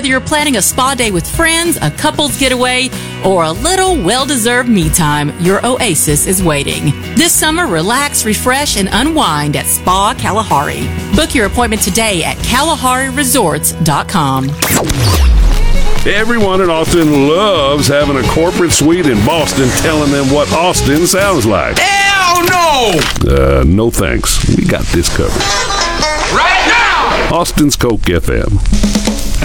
Whether you're planning a spa day with friends, a couple's getaway, or a little well-deserved me time, your oasis is waiting. This summer, relax, refresh, and unwind at Spa Kalahari. Book your appointment today at KalahariResorts.com. Everyone in Austin loves having a corporate suite in Boston telling them what Austin sounds like. Hell no! No thanks. We got this covered. Right now! Austin's Coke FM.